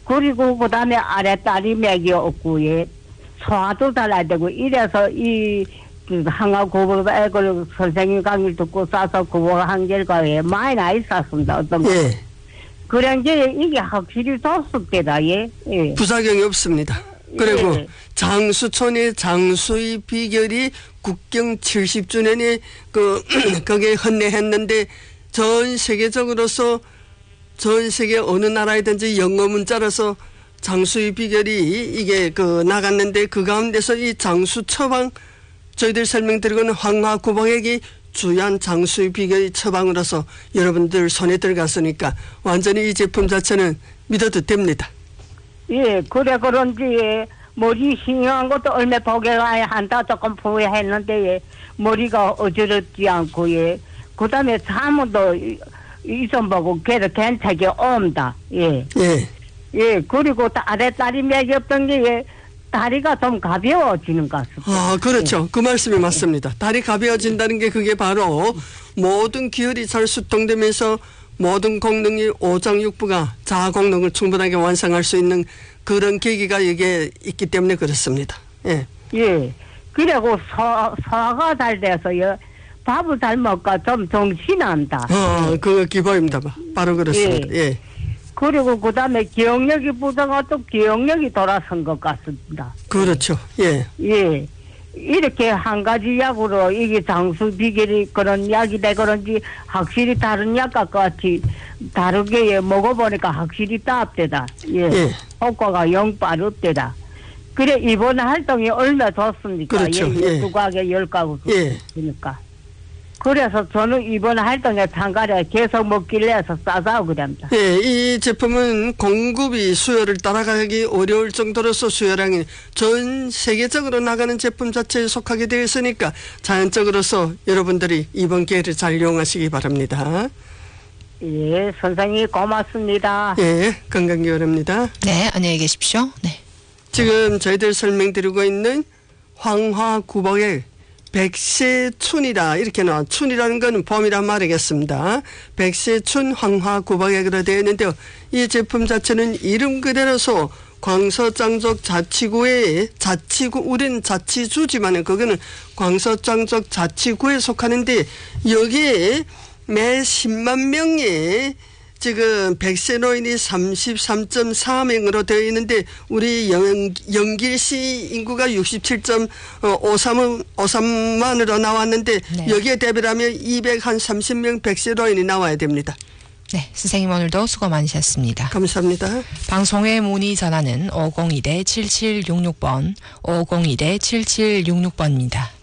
그리고 그다음에 아랫다리 맥이 없고 예. 소화도 달아야 되고 이래서 이 항암 구보 애들 선생님 강의를 듣고 싸서 구보한 결과에 많이 나이 쌌습니다. 어떤 거. 예. 그런 게 이게 확실히 좋습니다. 예. 예. 부작용이 없습니다. 그리고 예. 장수촌의 장수의 비결이 국경 70주년에 거기에 헌내했는데 전 세계적으로서 전 세계 어느 나라이든지 영어 문자라서 장수의 비결이 이게 나갔는데 그 가운데서 이 장수 처방 저희들 설명드리고는 황화 구봉액이 주요한 장수의 비결이 처방으로서 여러분들 손에 들어갔으니까 완전히 이 제품 자체는 믿어도 됩니다. 예, 그래 그런지 머리 싱싱한 것도 얼마 보게 한다 조금 후회했는데 예, 머리가 어지럽지 않고 예, 그다음에 잠도 있어보고 걔도 괜찮게 옵니다. 예. 예. 예, 그리고 아랫다리 맥이 없던 게 예, 다리가 좀 가벼워지는 것 같습니다. 아, 그렇죠. 그 말씀이 맞습니다. 다리 가벼워진다는 게 그게 바로 모든 기혈이 잘 수통되면서 모든功能이 오장육부가 자아功能을 충분하게 완성할 수 있는 그런 계기가 여기에 있기 때문에 그렇습니다. 예. 예. 그리고 소화가 잘 돼서요. 밥을 잘 먹고 좀 정신난다. 그거 기본입니다. 바로 그렇습니다. 예. 예. 그리고 그다음에 기억력이 부족하고 기억력이 돌아선 것 같습니다. 그렇죠. 예. 예. 이렇게 한 가지 약으로 이게 장수 비결이 그런 약이 돼 그런지 확실히 다른 약과 같이 다르게 예, 먹어보니까 확실히 따뜻하다. 예. 예. 효과가 영 빠르대다. 그래 이번 활동이 얼마 좋습니까? 그렇죠. 예. 12가게 10가구 예. 그러니까. 그래서 저는 이번 활동에 참가를 계속 먹길래 해서 싸서 그럽니다. 예, 이 제품은 공급이 수요를 따라가기 어려울 정도로서 수요량이 전 세계적으로 나가는 제품 자체에 속하게 되어 있으니까 자연적으로서 여러분들이 이번 기회를 잘 이용하시기 바랍니다. 예, 선생님 고맙습니다. 예, 건강기 바랍니다. 네, 안녕히 계십시오. 네. 지금 저희들 설명드리고 있는 황화구복의 백세춘이다 이렇게 나와 춘이라는 건 봄이란 말이겠습니다. 백세춘 황화구복액으로 되어 있는데요. 이 제품 자체는 이름 그대로서 광서장족 자치구의 자치구 우리는 자치주지만 그거는 광서장족 자치구에 속하는데 여기에 매 10만 명의 지금 백세노인이 33.4명으로 되어 있는데 우리 영길시 인구가 67.53만으로 나왔는데 네. 여기에 대비하면 230명 백세노인이 나와야 됩니다. 네, 선생님 오늘도 수고 많으셨습니다. 감사합니다. 방송의 문의 전화는 502-7766번, 502-7766번입니다.